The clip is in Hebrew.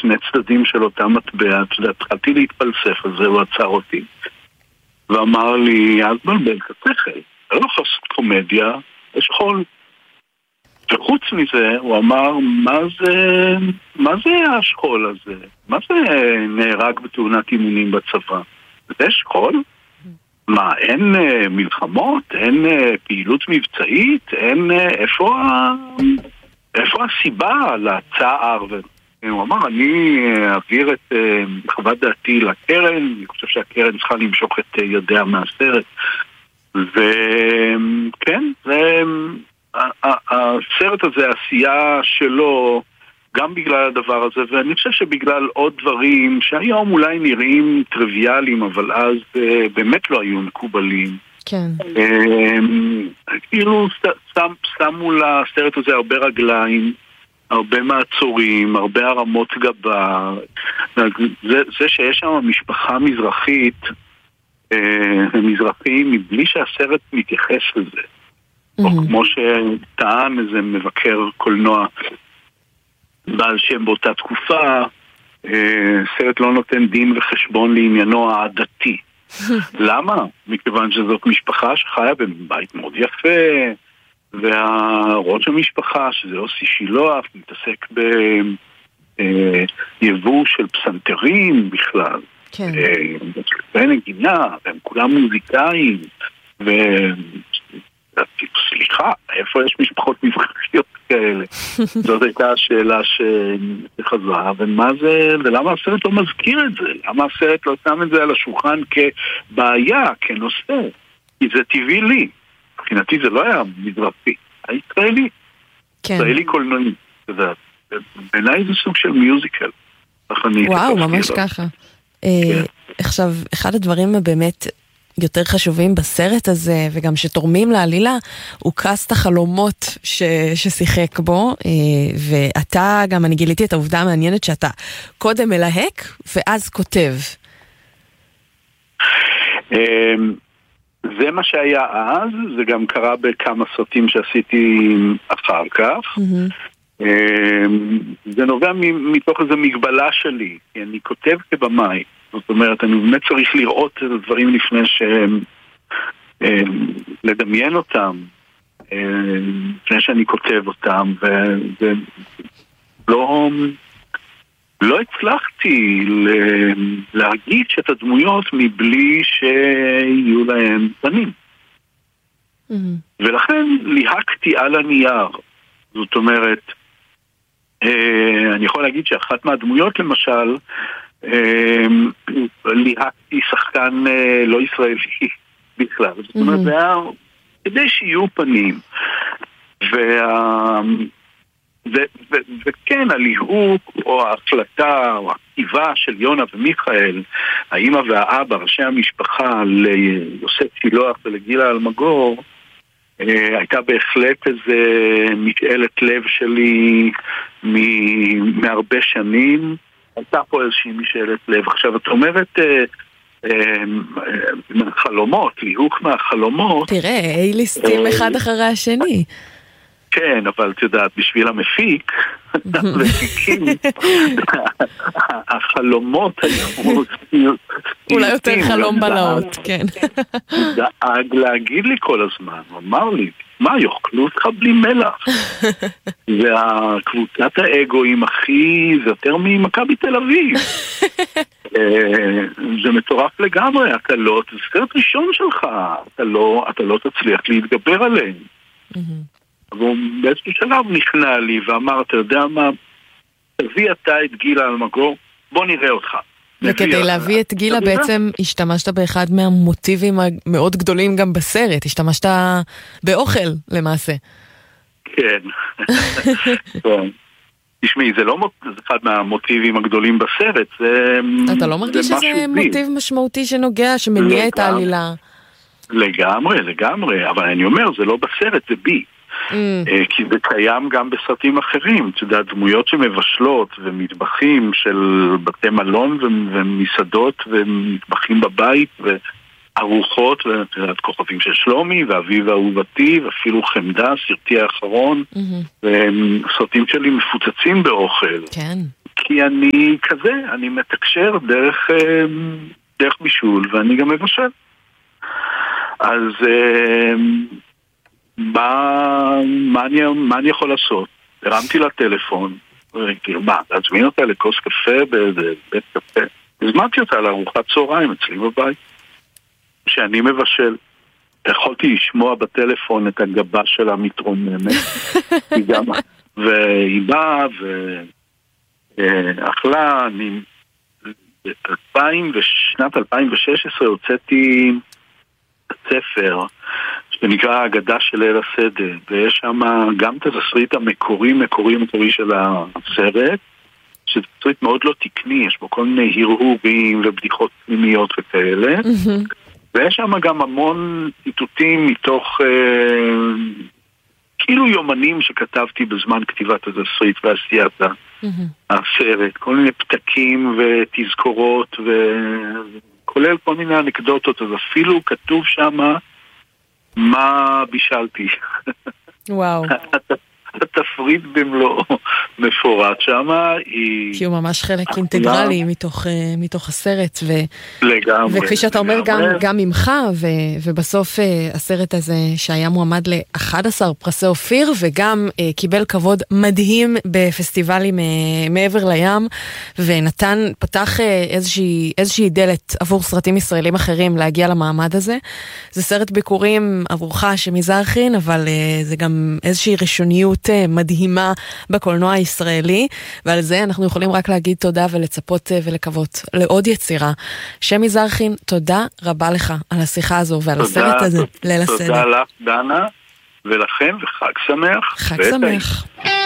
שני צדדים של אותה מטבע. התחלתי להתפלסף על זה, הוא עצר אותי ואמר לי, אז בלבל כתכל, לא יכול לעשות קומדיה, יש חול. וחוץ מזה, הוא אמר, מה זה השכול הזה? מה זה נהרג בתאונת אימונים בצבא? זה שכול? מה, אין מלחמות? אין פעילות מבצעית? אין, איפה הסיבה לצער? הוא אמר, אני אעביר את חוות דעתי לקרן, אני חושב שהקרן צריכה למשוך את ידיה מהסרט. וכן, הסרט הזה, העשייה שלו, גם בגלל הדבר הזה, ואני חושב שבגלל עוד דברים שהיום אולי נראים טריוויאליים, אבל אז באמת לא היו מקובלים. כן. כאילו שמו לסרט הזה הרבה רגליים, הרבה מעצורים, הרבה הרמות גבה. זה שיש שם משפחה מזרחית, מזרחים, מבלי שהסרט מתייחס לזה. או כמו שטען איזה מבקר קולנוע בעל שם באותה תקופה, סרט לא נותן דין וחשבון לעניינו העדתי. למה? מכיוון שזאת משפחה שחיה בבית מאוד יפה, והראש המשפחה, שזה יוסי שילוח, מתעסק ביבוא של פסנתרים בכלל. כן. ונגינה, והם כולם מוזיקאים, סליחה, איפה יש משפחות מזרחיות כאלה? זאת הייתה השאלה שחזרה, ומה זה, ולמה הסרט לא מזכיר את זה? למה הסרט לא שם את זה על השולחן כבעיה, כנושא? כי זה טבעי לי. מבחינתי זה לא היה מזרחי, הישראלי. כן. ישראלי קולנועי. בעיניי זה סוג של מיוזיקל. וואו, ממש ככה. עכשיו, אחד הדברים באמת יותר חשובים בסרט הזה, וגם שתורמים לעלילה, הוא קאסט החלומות ששיחק בו, ואתה גם, אני גיליתי את העובדה המעניינת שאתה קודם מלהק, ואז כותב. זה מה שהיה אז, זה גם קרה בכמה סרטים שעשיתי אחר כך. זה נובע מתוך איזו מגבלה שלי, כי אני כותב כבמאי. זאת אומרת, אני באמת צריך לראות את הדברים לפני לדמיין אותם, לפני שאני כותב אותם, לא הצלחתי להרגיש את הדמויות מבלי שיהיו להם פנים. ולכן ליהקתי על הנייר. זאת אומרת, אני יכול להגיד שאחת מהדמויות למשל, ליהקתי שחקן לא ישראלי בכלל. זאת אומרת, זה היה כדי שיהיו פנים. וכן, הליהוק או ההחלטה או הכתיבה של יונה ומיכאל, האמא והאבא, ראשי המשפחה, ליוסף שילוח ולגילה אלמגור, הייתה בהחלט איזה משאלת לב שלי מהרבה שנים. הייתה פה איזושהי משאלת לב. עכשיו, את אומרת מהחלומות, ליהוק מהחלומות. תראה, ליסטים אחד אחרי השני. כן, אבל את יודעת, בשביל המפיק, מפיקים, החלומות היו... אולי יותר חלום בלהות, כן. דאג להגיד לי כל הזמן, הוא אמר לי, מה, יאכלו אותך בלי מלח? והקבוצת האגואים הכי, זה יותר ממכבי תל אביב. זה מטורף לגמרי, אתה לא, זה סרט ראשון שלך, אתה לא תצליח להתגבר עליהם. והוא באיזשהו שלב נכנע לי ואמר, אתה יודע מה, תביא אתה את גילה אלמגור, בוא נראה אותך. וכדי להביא את גילה בעצם השתמשת באחד מהמוטיבים המאוד גדולים גם בסרט, השתמשת באוכל למעשה. כן. תשמעי, זה לא אחד מהמוטיבים הגדולים בסרט, אתה לא מרגיש שזה מוטיב משמעותי שנוגע, שמניע את העלילה? לגמרי, אבל אני אומר, זה לא בסרט, זה בי. כי זה קיים גם בסרטים אחרים, אתה יודע, דמויות שמבשלות ומטבחים של בתי מלון ומסעדות ומטבחים בבית וארוחות, כוכבים של שלומי ואביב אהובתי ואפילו חמדה, סרטי האחרון, וסרטים שלי מפוצצים באוכל. כן. כי אני כזה, אני מתקשר דרך בישול, ואני גם מבשל. אז מה אני יכול לעשות? הרמתי לטלפון, להזמין אותה לכוס קפה בבית קפה. הזמנתי אותה לארוחת צהריים אצלי בבית, שאני מבשל. יכולתי לשמוע בטלפון את הגבה שלה מתרוממת, והיא באה ואכלה. בשנת 2016 הוצאתי ספר שנקרא האגדה של ליל הסדר, ויש שם גם את התסריט המקורי של הסרט, שזה תסריט מאוד לא תקני, יש בו כל מיני הרהורים ובדיחות פנימיות וכאלה, ויש שם גם המון ציטוטים מתוך כאילו יומנים שכתבתי בזמן כתיבת התסריט ועשיית הסרט, כל מיני פתקים ותזכורות וכולל כל מיני אנקדוטות, אז אפילו כתוב שם מה בישלתי. וואו. התפריט במלואו מפורט שם. כי הוא ממש חלק אינטגרלי מתוך הסרט. לגמרי. וכפי שאתה אומר גם ממך, ובסוף הסרט הזה שהיה מועמד ל-11 פרסי אופיר, וגם קיבל כבוד מדהים בפסטיבלים מעבר לים, פתח איזושהי דלת עבור סרטים ישראלים אחרים להגיע למעמד הזה. זה סרט ביקורים עבורך שמזרחין, אבל זה גם איזושהי ראשוניות מדהימה בקולנוע הישראלי, ועל זה אנחנו יכולים רק להגיד תודה ולצפות ולקוות לעוד יצירה. שמי זרחין, תודה רבה לך על השיחה הזו ועל הסרט הזה, ליל הסדר. תודה לך דנה ולכם, וחג שמח. חג שמח.